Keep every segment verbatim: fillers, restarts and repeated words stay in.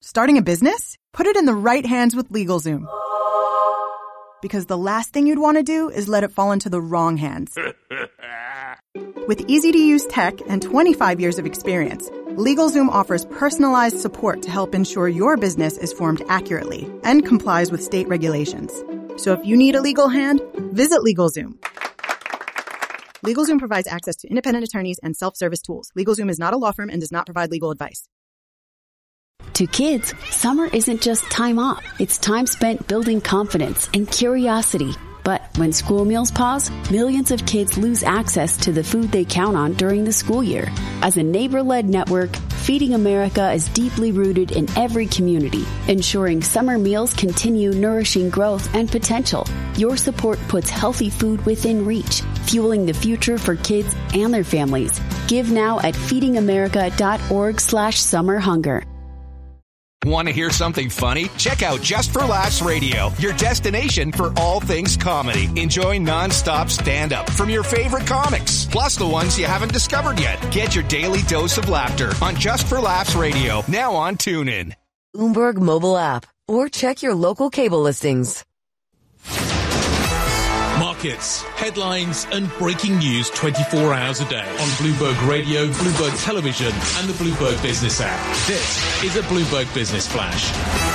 Starting a business? Put it in the right hands with LegalZoom. Because the last thing you'd want to do is let it fall into the wrong hands. With easy-to-use tech and twenty-five years of experience, LegalZoom offers personalized support to help ensure your business is formed accurately and complies with state regulations. So if you need a legal hand, visit LegalZoom. LegalZoom provides access to independent attorneys and self-service tools. LegalZoom is not a law firm and does not provide legal advice. To kids, summer isn't just time off. It's time spent building confidence and curiosity. But when school meals pause, millions of kids lose access to the food they count on during the school year. As a neighbor-led network, Feeding America is deeply rooted in every community, ensuring summer meals continue nourishing growth and potential. Your support puts healthy food within reach, fueling the future for kids and their families. Give now at feedingamerica.org slash summer hunger. Want to hear something funny? Check out Just for Laughs Radio, your destination for all things comedy. Enjoy non-stop stand-up from your favorite comics, plus the ones you haven't discovered yet. Get your daily dose of laughter on Just for Laughs Radio, now on TuneIn. Bloomberg mobile app, or check your local cable listings. Markets, headlines and breaking news twenty-four hours a day on Bloomberg Radio, Bloomberg Television and the Bloomberg Business app. This is a Bloomberg Business Flash.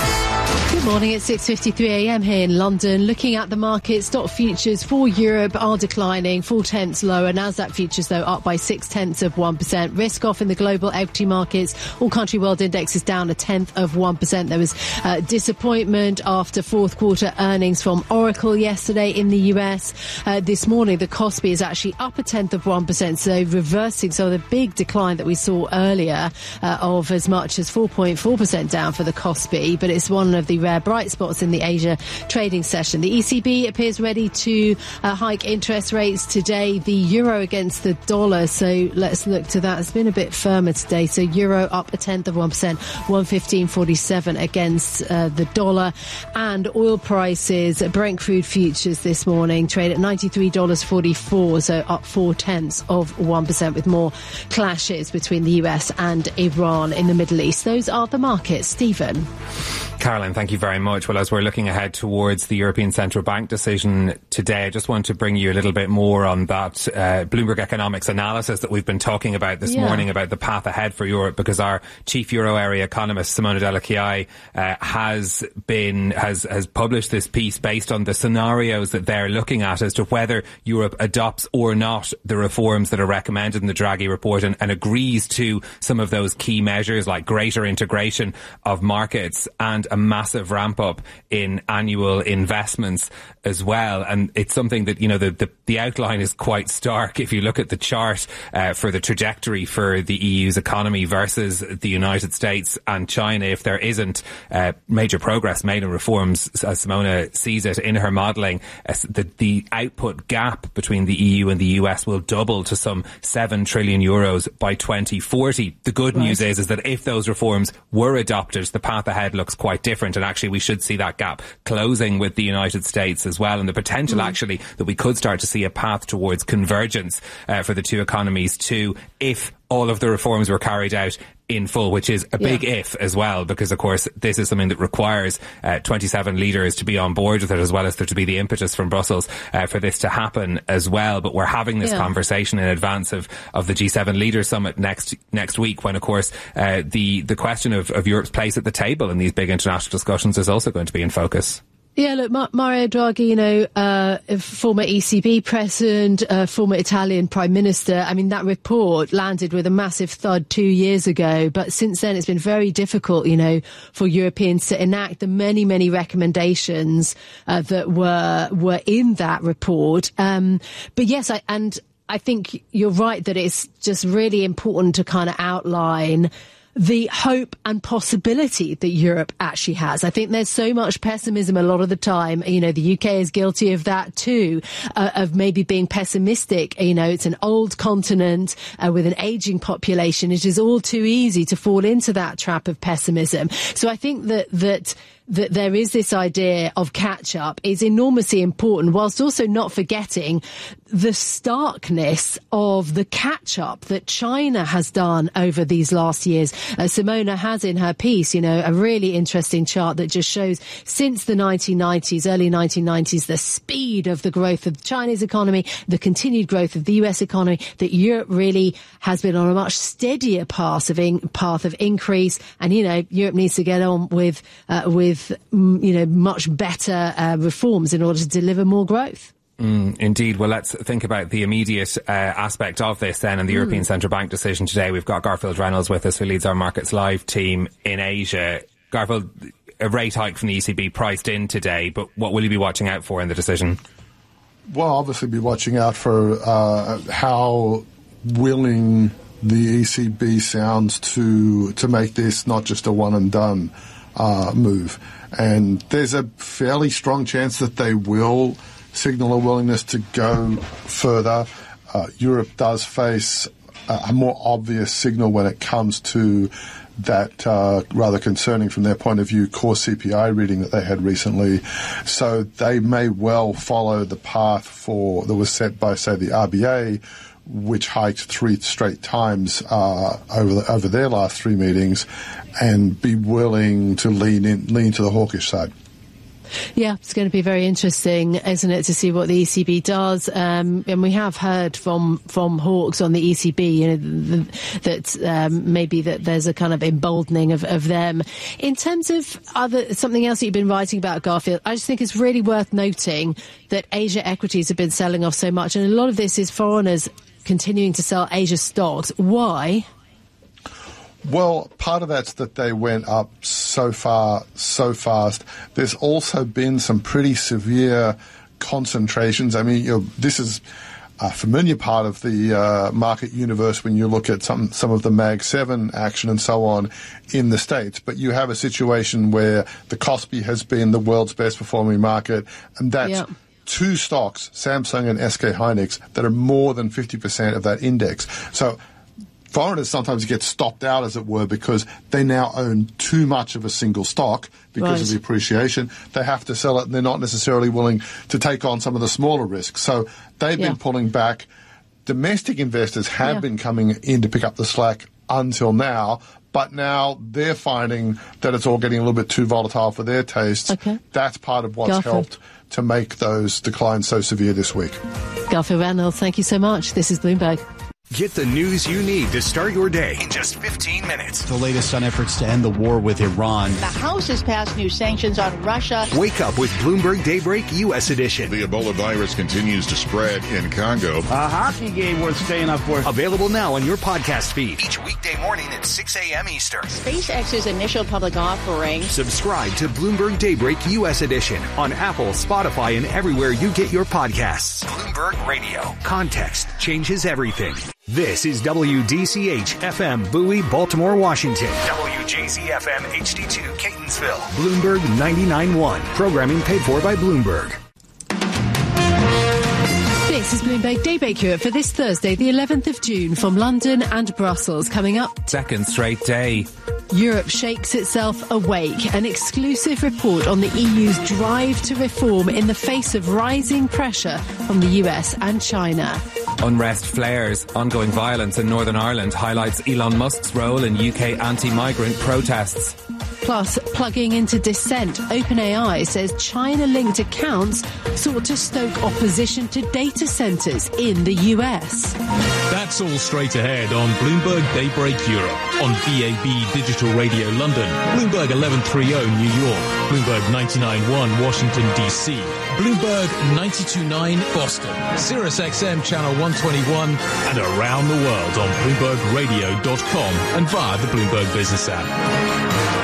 Good morning. It's six fifty-three a.m. here in London. Looking at the market, stock futures for Europe are declining, four tenths lower. Nasdaq futures, though, up by six tenths of one percent. Risk off in the global equity markets. All country world index is down a tenth of one percent. There was uh, disappointment after fourth quarter earnings from Oracle yesterday in the U S. Uh, this morning, the Kospi is actually up a tenth of one percent, so reversing some of the big decline that we saw earlier uh, of as much as four point four percent down for the Kospi, but it's one of the rare bright spots in the Asia trading session. The E C B appears ready to uh, hike interest rates today. The euro against the dollar, so let's look to that. It's been a bit firmer today, so euro up a tenth of one percent, one fifteen forty-seven against uh, the dollar. And oil prices, Brent crude futures this morning trade at ninety-three dollars forty-four, so up four tenths of one percent, with more clashes between the U S and Iran in the Middle East. Those are the markets. Stephen. Caroline, thank you very much. Well, as we're looking ahead towards the European Central Bank decision today, I just want to bring you a little bit more on that uh, Bloomberg Economics analysis that we've been talking about this yeah. morning about the path ahead for Europe, because our chief euro area economist, Simona Della Chiai, uh, has been has has published this piece based on the scenarios that they're looking at as to whether Europe adopts or not the reforms that are recommended in the Draghi report, and, and agrees to some of those key measures like greater integration of markets and a massive ramp up in annual investments as well. And it's something that, you know, the, the, the outline is quite stark. If you look at the chart uh, for the trajectory for the E U's economy versus the United States and China, if there isn't uh, major progress made in reforms, as Simona sees it in her modelling, uh, the, the output gap between the E U and the U S will double to some seven trillion euros by twenty forty. The good right. news is, is that if those reforms were adopted, the path ahead looks quite different, and actually we should see that gap closing with the United States as well, and the potential mm. actually that we could start to see a path towards convergence uh, for the two economies too, if all of the reforms were carried out in full, which is a big yeah. if as well, because of course this is something that requires uh, twenty-seven leaders to be on board with it, as well as there to be the impetus from Brussels uh, for this to happen as well. But we're having this yeah. conversation in advance of, of the G seven Leaders Summit next next week, when of course uh, the, the question of, of Europe's place at the table in these big international discussions is also going to be in focus. Yeah, look, Mar- Mario Draghi, you know, uh, former E C B president, uh, former Italian prime minister. I mean, that report landed with a massive thud two years ago. But since then, it's been very difficult, you know, for Europeans to enact the many, many recommendations uh, that were were in that report. Um, but yes, I, and I think you're right that it's just really important to kind of outline the hope and possibility that Europe actually has. I think there's so much pessimism a lot of the time. You know, the U K is guilty of that too, uh, of maybe being pessimistic. You know, it's an old continent uh, with an aging population. It is all too easy to fall into that trap of pessimism. So I think that, that, that there is this idea of catch-up is enormously important, whilst also not forgetting the starkness of the catch-up that China has done over these last years. Uh, Simona has in her piece, you know, a really interesting chart that just shows since the nineteen nineties, early nineteen nineties, the speed of the growth of China's economy, the continued growth of the U S economy, that Europe really has been on a much steadier path of in, path of increase. And, you know, Europe needs to get on with, uh, with, you know, much better uh, reforms in order to deliver more growth. Mm, indeed. Well, let's think about the immediate uh, aspect of this then and the mm. European Central Bank decision today. We've got Garfield Reynolds with us, who leads our Markets Live team in Asia. Garfield, a rate hike from the E C B priced in today, but what will you be watching out for in the decision? Well, obviously be watching out for uh, how willing the E C B sounds to to make this not just a one and done uh, move. And there's a fairly strong chance that they will signal a willingness to go further. Uh, Europe does face a, a more obvious signal when it comes to that uh, rather concerning from their point of view core C P I reading that they had recently. So they may well follow the path for that was set by, say, the R B A, which hiked three straight times uh, over the, over their last three meetings, and be willing to lean in, lean to the hawkish side. Yeah, it's going to be very interesting, isn't it, to see what the E C B does. Um, and we have heard from from hawks on the E C B, you know, the, that um, maybe that there's a kind of emboldening of, of them. In terms of other something else that you've been writing about, Garfield, I just think it's really worth noting that Asia equities have been selling off so much, and a lot of this is foreigners continuing to sell Asia stocks. Why? Well, part of that's that they went up so far, so fast. There's also been some pretty severe concentrations. I mean, you know, this is a familiar part of the uh, market universe when you look at some some of the Mag seven action and so on in the States. But you have a situation where the Kospi has been the world's best performing market, and that's yeah. two stocks, Samsung and S K Hynix, that are more than fifty percent of that index. So foreigners sometimes get stopped out, as it were, because they now own too much of a single stock because right. of the appreciation. They have to sell it, and they're not necessarily willing to take on some of the smaller risks. So they've yeah. been pulling back. Domestic investors have yeah. been coming in to pick up the slack until now, but now they're finding that it's all getting a little bit too volatile for their tastes. Okay. That's part of what's Garfield. helped to make those declines so severe this week. Garfield Reynolds, thank you so much. This is Bloomberg. Get the news you need to start your day in just fifteen minutes. The latest on efforts to end the war with Iran. The House has passed new sanctions on Russia. Wake up with Bloomberg Daybreak U S edition. The Ebola virus continues to spread in Congo. A hockey game worth staying up for. Available now on your podcast feed. Each weekday morning at six a.m. Eastern. SpaceX's initial public offering. Subscribe to Bloomberg Daybreak U S edition on Apple, Spotify, and everywhere you get your podcasts. Bloomberg Radio. Context changes everything. This is W D C H F M Bowie, Baltimore, Washington. W J Z F M H D two Catonsville. Bloomberg ninety-nine point one. Programming paid for by Bloomberg. This is Bloomberg Daybreak Europe for this Thursday, the eleventh of June, from London and Brussels. Coming up, second straight day. Europe shakes itself awake. An exclusive report on the E U's drive to reform in the face of rising pressure from the U S and China. Unrest flares. Ongoing violence in Northern Ireland highlights Elon Musk's role in U K anti-migrant protests. Plus, plugging into dissent, OpenAI says China-linked accounts sought to stoke opposition to data centres in the U S. That's all straight ahead on Bloomberg Daybreak Europe, on B A B Digital Radio London, Bloomberg eleven thirty New York, Bloomberg ninety-nine point one Washington, D C, Bloomberg ninety-two point nine Boston, Sirius X M Channel one twenty-one, and around the world on Bloomberg Radio dot com and via the Bloomberg Business app.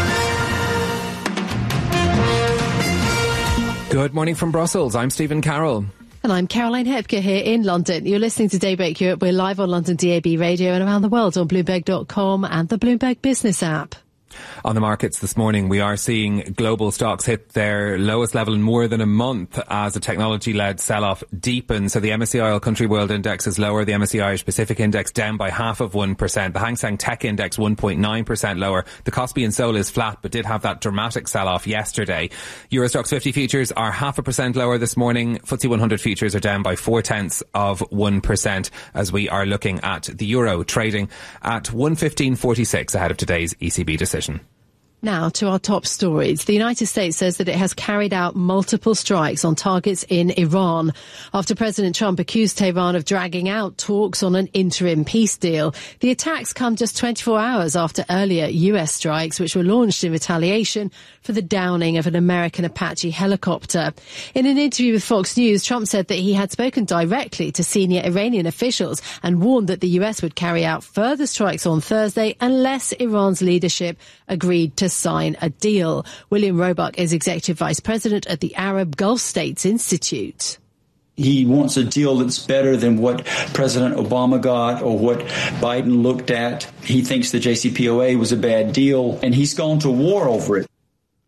Good morning from Brussels. I'm Stephen Carroll. And I'm Caroline Hepker here in London. You're listening to Daybreak Europe. We're live on London D A B Radio and around the world on Bloomberg dot com and the Bloomberg Business app. On the markets this morning, we are seeing global stocks hit their lowest level in more than a month as a technology-led sell-off deepens. So the M S C I All Country World Index is lower. The M S C I Irish Pacific Index down by half of one percent. The Hang Seng Tech Index one point nine percent lower. The Kospi and Seoul is flat, but did have that dramatic sell-off yesterday. Euro Stoxx fifty futures are half a percent lower this morning. F T S E one hundred futures are down by four tenths of one percent as we are looking at the euro trading at one fifteen forty-six ahead of today's E C B decision. Now to our top stories. The United States says that it has carried out multiple strikes on targets in Iran after President Trump accused Tehran of dragging out talks on an interim peace deal. The attacks come just twenty-four hours after earlier U S strikes, which were launched in retaliation for the downing of an American Apache helicopter. In an interview with Fox News, Trump said that he had spoken directly to senior Iranian officials and warned that the U S would carry out further strikes on Thursday unless Iran's leadership agreed to sign a deal. William Roebuck is Executive Vice President at the Arab Gulf States Institute. He wants a deal that's better than what President Obama got or what Biden looked at. He thinks the J C P O A was a bad deal, and he's gone to war over it.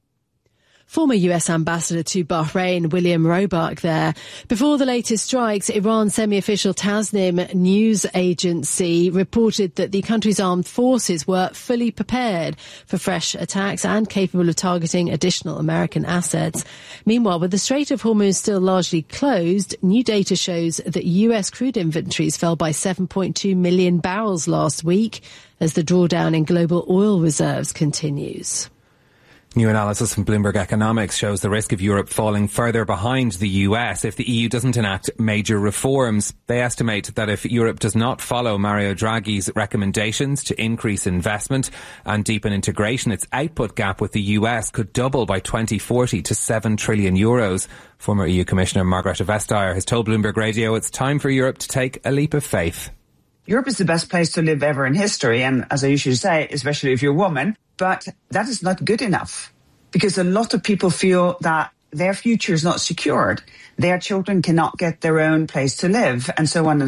Former U S Ambassador to Bahrain, William Roebuck there. Before the latest strikes, Iran's semi-official Tasnim news agency reported that the country's armed forces were fully prepared for fresh attacks and capable of targeting additional American assets. Meanwhile, with the Strait of Hormuz still largely closed, new data shows that U S crude inventories fell by seven point two million barrels last week as the drawdown in global oil reserves continues. New analysis from Bloomberg Economics shows the risk of Europe falling further behind the U S if the E U doesn't enact major reforms. They estimate that if Europe does not follow Mario Draghi's recommendations to increase investment and deepen integration, its output gap with the U S could double by twenty forty to seven trillion euros. Former E U Commissioner Margrethe Vestager has told Bloomberg Radio it's time for Europe to take a leap of faith. Europe is the best place to live ever in history, and as I usually say, especially if you're a woman, but that is not good enough because a lot of people feel that their future is not secured. Their children cannot get their own place to live, and so on and